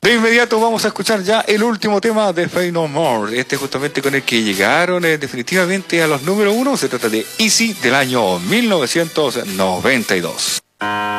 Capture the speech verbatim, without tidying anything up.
De inmediato vamos a escuchar ya el último tema de Faith No More, este justamente con el que llegaron eh, definitivamente a los número uno. Se trata de Easy del año mil novecientos noventa y dos.